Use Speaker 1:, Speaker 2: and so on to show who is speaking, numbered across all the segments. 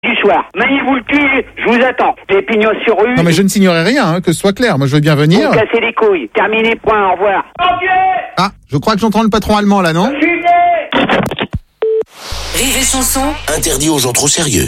Speaker 1: du soir. Maniez-vous le cul, je vous attends. Les pignons sur rue.
Speaker 2: Non mais je ne signerai rien, que ce soit clair. Moi je veux bien venir.
Speaker 1: Vous cassez les couilles. Terminé, point, au revoir.
Speaker 2: Ah, je crois que j'entends le patron allemand là, non?
Speaker 3: Rire et chanson.
Speaker 4: Interdit aux gens trop sérieux.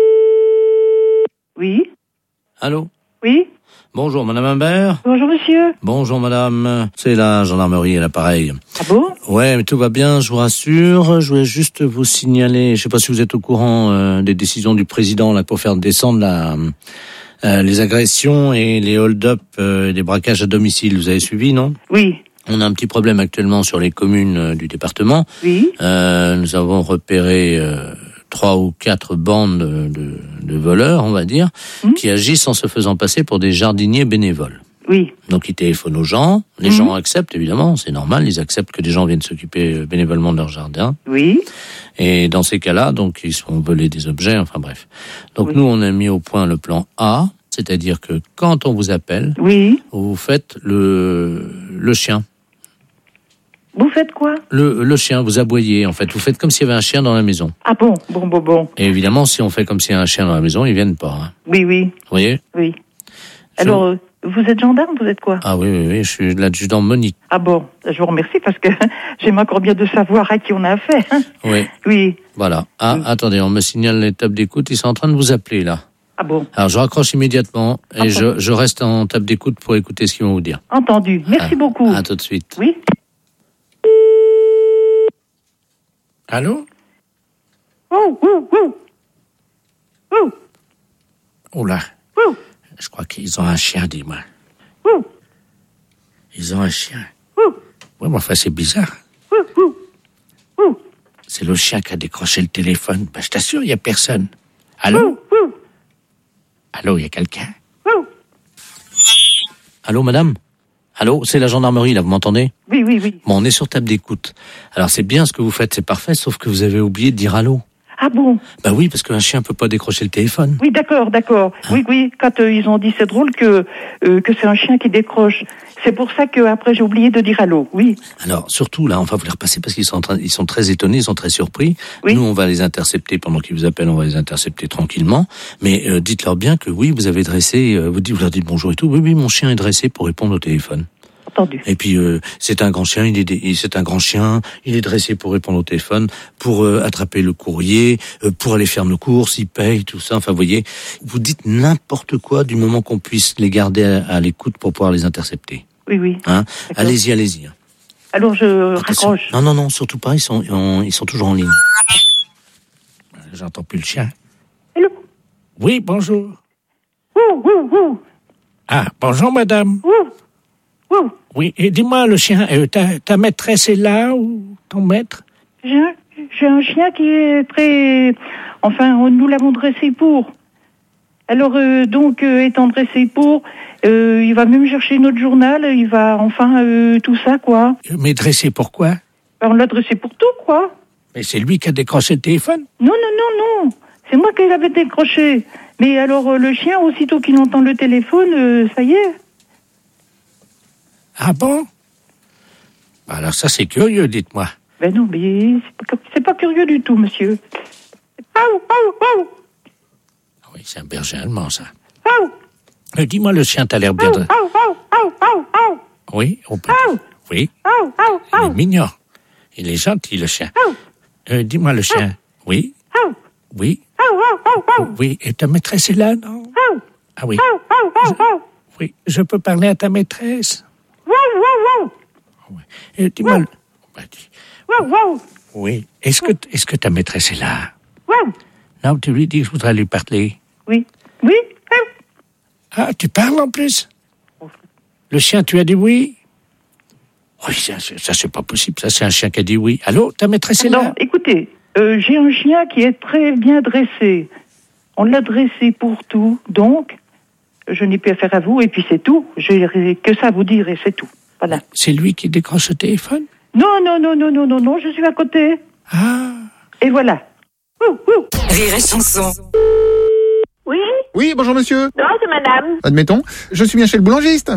Speaker 5: Oui.
Speaker 6: Allô?
Speaker 5: Oui.
Speaker 6: Bonjour, madame Imbert.
Speaker 5: Bonjour, monsieur.
Speaker 6: Bonjour, madame. C'est la gendarmerie à l'appareil.
Speaker 5: Ah bon?
Speaker 6: Ouais, mais tout va bien, je vous rassure. Je voulais juste vous signaler, je sais pas si vous êtes au courant des décisions du président là pour faire descendre les agressions et les hold-up, les braquages à domicile. Vous avez suivi, non?
Speaker 5: Oui.
Speaker 6: On a un petit problème actuellement sur les communes du département.
Speaker 5: Oui.
Speaker 6: Nous avons repéré 3 ou 4 bandes de voleurs, on va dire, qui agissent en se faisant passer pour des jardiniers bénévoles.
Speaker 5: Oui.
Speaker 6: Donc ils téléphonent aux gens, les gens acceptent évidemment, c'est normal, ils acceptent que des gens viennent s'occuper bénévolement de leur jardin.
Speaker 5: Oui.
Speaker 6: Et dans ces cas-là, donc ils se font voler des objets, enfin bref. Donc nous on a mis au point le plan A, c'est-à-dire que quand on vous appelle, vous faites le chien.
Speaker 5: Vous faites quoi?
Speaker 6: Le chien, vous aboyez en fait, vous faites comme s'il y avait un chien dans la maison.
Speaker 5: Ah bon.
Speaker 6: Et évidemment, si on fait comme s'il y a un chien dans la maison, ils viennent pas. Hein.
Speaker 5: Oui.
Speaker 6: Vous voyez?
Speaker 5: Oui. Alors, vous êtes gendarme, vous êtes quoi?
Speaker 6: Ah oui, je suis l'adjudant Monique.
Speaker 5: Ah bon, je vous remercie parce que j'aime encore bien de savoir à qui on a affaire. Hein.
Speaker 6: Oui.
Speaker 5: Oui.
Speaker 6: Voilà. Ah, attendez, on me signale les tables d'écoute, ils sont en train de vous appeler là.
Speaker 5: Ah bon.
Speaker 6: Alors je raccroche immédiatement et je reste en table d'écoute pour écouter ce qu'ils vont vous dire.
Speaker 5: Entendu. Merci beaucoup.
Speaker 6: À tout de suite.
Speaker 5: Oui.
Speaker 6: Allô? Oh là. Je crois qu'ils ont un chien, dis-moi. Ils ont un chien. Oui, mais enfin, c'est bizarre. C'est le chien qui a décroché le téléphone. Ben, je t'assure, il n'y a personne. Allô? Allô, il y a quelqu'un? Allô, madame? Allô, c'est la gendarmerie, là, vous m'entendez?
Speaker 5: Oui.
Speaker 6: Bon, on est sur table d'écoute. Alors, c'est bien ce que vous faites, c'est parfait, sauf que vous avez oublié de dire allô.
Speaker 5: Ah bon?
Speaker 6: Bah oui, parce qu'un chien peut pas décrocher le téléphone.
Speaker 5: Oui, d'accord. Hein? Oui. Quand ils ont dit, c'est drôle que c'est un chien qui décroche. C'est pour ça que après j'ai oublié de dire allô. Oui.
Speaker 6: Alors, surtout, là, on va vous les repasser parce qu'ils sont très étonnés, ils sont très surpris.
Speaker 5: Oui.
Speaker 6: Nous, on va les intercepter pendant qu'ils vous appellent, on va les intercepter tranquillement. Mais dites-leur bien que oui, vous avez dressé, vous leur dites bonjour et tout. Oui, mon chien est dressé pour répondre au téléphone.
Speaker 5: Entendu.
Speaker 6: Et puis c'est un grand chien, il est dressé pour répondre au téléphone, pour attraper le courrier, pour aller faire nos courses, il paye, tout ça. Enfin, vous voyez, vous dites n'importe quoi du moment qu'on puisse les garder à l'écoute pour pouvoir les intercepter.
Speaker 5: Oui.
Speaker 6: Hein? Allez-y.
Speaker 5: Alors je raccroche.
Speaker 6: Non, surtout pas. Ils sont toujours en ligne. J'entends plus le chien.
Speaker 5: Allô?
Speaker 6: Oui, bonjour.
Speaker 5: Ah,
Speaker 6: bonjour, madame. Oui, et dis-moi, le chien, ta maîtresse est là ou ton maître?
Speaker 5: J'ai un chien qui est très... Enfin, nous l'avons dressé pour. Alors, donc, étant dressé pour, il va même chercher notre journal, il va, tout ça, quoi.
Speaker 6: Mais dressé pour quoi?
Speaker 5: On l'a dressé pour tout, quoi.
Speaker 6: Mais c'est lui qui a décroché le téléphone?
Speaker 5: Non. C'est moi qui l'avais décroché. Mais alors, le chien, aussitôt qu'il entend le téléphone, ça y est.
Speaker 6: Ah bon? Alors ça, c'est curieux, dites-moi.
Speaker 5: Ben non, mais c'est pas curieux du tout, monsieur.
Speaker 6: Oui, c'est un berger allemand, ça. Dis-moi, le chien, t'as l'air bien de... Oui, on peut... Oui. Il est mignon. Il est gentil, le chien. Dis-moi, le chien. Oui. Oui. Oui, et ta maîtresse est là, non? Ah oui. Oui, je peux parler à ta maîtresse? Oui. Dis-moi... Oui. Est-ce que ta maîtresse est là? Non, tu lui dis que je voudrais lui parler.
Speaker 5: Oui.
Speaker 6: Ah, tu parles en plus? Le chien, tu as dit oui? Oui, ça c'est pas possible. Ça, c'est un chien qui a dit oui. Allô, ta maîtresse est là?
Speaker 5: Non, écoutez, j'ai un chien qui est très bien dressé. On l'a dressé pour tout, donc je n'ai plus affaire à vous, et puis c'est tout. J'ai que ça à vous dire, et c'est tout. Voilà.
Speaker 6: C'est lui qui décroche le téléphone?
Speaker 5: Non, je suis à côté.
Speaker 6: Ah.
Speaker 5: Et voilà.
Speaker 3: Rire et chanson.
Speaker 2: Oui, bonjour monsieur.
Speaker 7: Non, c'est madame.
Speaker 2: Admettons, je suis bien chez le boulangiste.
Speaker 7: Oui.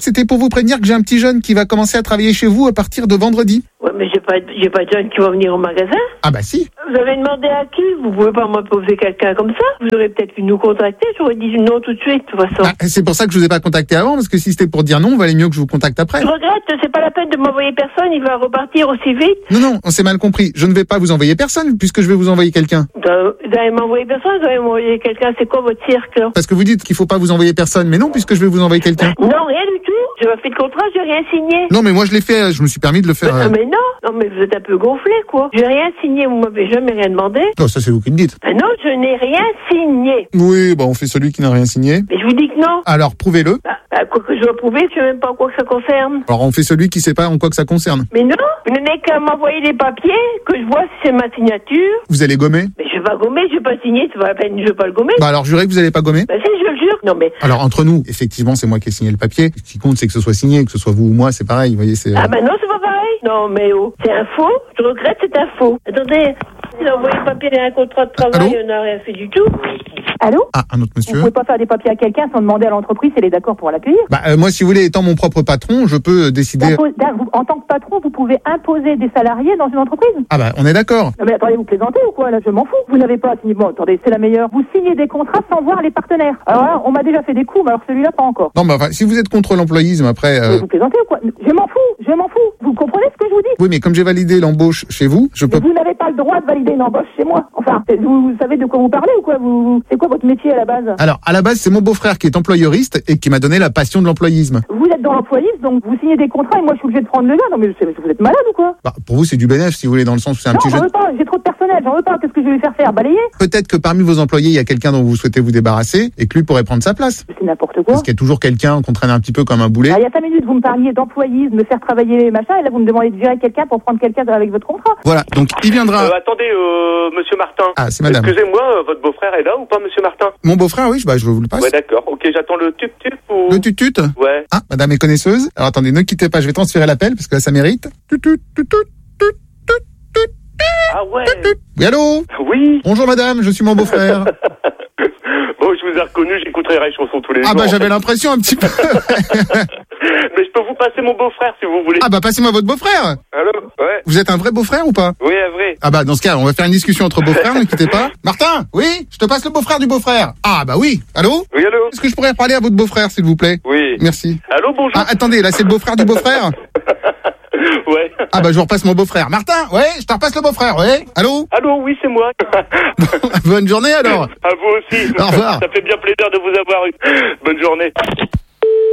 Speaker 2: c'était pour vous prévenir que j'ai un petit jeune qui va commencer à travailler chez vous à partir de vendredi.
Speaker 4: Ouais, mais j'ai pas de jeunes qui vont venir au magasin.
Speaker 2: Ah bah si.
Speaker 4: Vous avez demandé à qui? Vous pouvez pas m'imposer quelqu'un comme ça. Vous aurez peut-être pu nous contacter. J'aurais dit non tout de suite, de toute façon.
Speaker 2: Ah, c'est pour ça que je vous ai pas contacté avant, parce que si c'était pour dire non, il valait mieux que je vous contacte après.
Speaker 4: Je regrette, c'est pas la peine de m'envoyer personne. Il va repartir aussi vite.
Speaker 2: Non, on s'est mal compris. Je ne vais pas vous envoyer personne, puisque je vais vous envoyer quelqu'un.
Speaker 4: Vous allez m'envoyer personne, vous allez m'envoyer quelqu'un. C'est quoi votre cirque, là?
Speaker 2: Parce que vous dites qu'il faut pas vous envoyer personne, mais non, puisque je vais vous envoyer quelqu'un.
Speaker 4: Non, rien du tout. J'ai pas fait de contrat, j'ai rien signé.
Speaker 2: Non, mais moi je l'ai fait, je me suis permis de le faire.
Speaker 4: Mais non, mais vous êtes un peu gonflé, quoi. J'ai rien signé, vous m'avez jamais rien demandé.
Speaker 2: Non, ça c'est vous qui me dites.
Speaker 4: Non, je n'ai rien signé.
Speaker 2: Oui, bah on fait celui qui n'a rien signé.
Speaker 4: Mais je vous dis que non.
Speaker 2: Alors prouvez-le.
Speaker 4: Quoi que je dois prouver, je sais même pas en quoi que ça concerne.
Speaker 2: Alors on fait celui qui sait pas en quoi que ça concerne.
Speaker 4: Mais non, vous n'avez qu'à m'envoyer les papiers, que je vois si c'est ma signature.
Speaker 2: Vous allez gommer?
Speaker 4: Mais je vais pas gommer, je vais pas signer, c'est pas la peine, je vais pas le gommer.
Speaker 2: Bah alors jurez que vous allez pas gommer?
Speaker 4: Bah si, je le jure. Non mais...
Speaker 2: Alors entre nous, effectivement c'est moi qui ai signé le papier. Ce qui compte c'est que ce soit signé, que ce soit vous ou moi, c'est pareil, vous voyez, c'est...
Speaker 4: Ah bah non, c'est pas pareil. Non mais oh, c'est un faux, je regrette, c'est un faux. Attendez, il a envoyé le papier d'un contrat de travail, on n'a rien fait du tout.
Speaker 5: Allô?
Speaker 2: Ah, un autre monsieur.
Speaker 5: Vous pouvez pas faire des papiers à quelqu'un sans demander à l'entreprise si elle est d'accord pour l'accueillir.
Speaker 2: Bah moi si vous voulez, étant mon propre patron, je peux décider...
Speaker 5: En tant que patron, vous pouvez imposer des salariés dans une entreprise.
Speaker 2: Ah bah on est d'accord.
Speaker 5: Non mais attendez, vous plaisantez ou quoi? Là, je m'en fous. Vous n'avez pas signé... Bon, attendez, c'est la meilleure. Vous signez des contrats sans voir les partenaires. Alors là, on m'a déjà fait des coups, mais alors celui-là, pas encore.
Speaker 2: Non mais enfin, si vous êtes contre l'employisme, après...
Speaker 5: Mais vous plaisantez ou quoi? Je m'en fous. Vous comprenez ce que je vous dis?
Speaker 2: Oui, mais comme j'ai validé l'embauche chez vous, je peux...
Speaker 5: Mais vous n'avez pas le droit de valider une embauche chez moi. Enfin, vous savez de quoi vous parlez ou quoi? C'est quoi votre métier à la base?
Speaker 2: Alors, à la base, c'est mon beau-frère qui est employeuriste et qui m'a donné la passion de l'employisme.
Speaker 5: Vous êtes dans l'employisme, donc vous signez des contrats et moi je suis obligé de prendre le gars. Non mais vous êtes malade ou quoi?
Speaker 2: Bah, pour vous, c'est du bénéfice, si vous voulez, dans le sens où c'est un petit
Speaker 5: Non, j'en
Speaker 2: jeune.
Speaker 5: veux pas, j'ai trop de personnel, j'en veux pas. Qu'est-ce que je vais lui faire balayer?
Speaker 2: Peut-être que parmi vos employés, il y a quelqu'un dont vous souhaitez vous débarrasser et que lui pourrait prendre sa place.
Speaker 5: C'est n'importe quoi.
Speaker 2: Parce qu'il y a toujours quelqu'un qu'on traîne un petit peu comme un boulet.
Speaker 5: Il y a 5 minutes, vous me parliez d'employisme, de faire travailler machin, et là vous me demandez de gérer quelqu'un pour prendre quelqu'un avec votre contrat.
Speaker 2: Voilà, donc il viendra...
Speaker 7: Attendez, monsieur Martin.
Speaker 2: Ah, c'est madame.
Speaker 7: Excusez-moi, votre beau-frère est là ou pas, monsieur Martin?
Speaker 2: Mon beau-frère, oui, je vous le passe.
Speaker 7: Ouais, d'accord. Ok, j'attends le tut-tut ou...
Speaker 2: Le tutut?
Speaker 7: Ouais.
Speaker 2: Ah, madame est connaisseuse. Alors attendez, ne quittez pas, je vais transférer l'appel parce que là ça mérite.
Speaker 7: Ah ouais.
Speaker 2: Oui, allô?
Speaker 7: Oui.
Speaker 2: Bonjour madame, je suis mon beau-frère.
Speaker 7: Bon, je vous ai reconnu, j'écouterai les chansons tous les jours.
Speaker 2: Ah bah j'avais l'impression un petit peu.
Speaker 7: Mais je peux vous passer mon beau-frère si vous voulez.
Speaker 2: Ah bah passez-moi votre beau-frère.
Speaker 7: Allô? Ouais.
Speaker 2: Vous êtes un vrai beau-frère ou pas?
Speaker 7: Oui, vrai.
Speaker 2: Ah bah dans ce cas, on va faire une discussion entre beaux-frères, ne quittez pas. Martin, oui, je te passe le beau-frère du beau-frère. Ah bah oui, allô?
Speaker 7: Oui, allô?
Speaker 2: Est-ce que je pourrais parler à votre beau-frère s'il vous plaît?
Speaker 7: Oui.
Speaker 2: Merci.
Speaker 7: Allô, bonjour.
Speaker 2: Ah attendez, là c'est le beau-frère du beau-frère?
Speaker 7: Ouais.
Speaker 2: Ah bah je vous repasse mon beau-frère. Martin, ouais, je te repasse le beau-frère, ouais. Allô?
Speaker 7: Allô, oui, c'est moi.
Speaker 2: Bonne journée alors.
Speaker 7: À vous aussi.
Speaker 2: Au revoir.
Speaker 7: Ça fait bien plaisir de vous avoir eu. Bonne journée.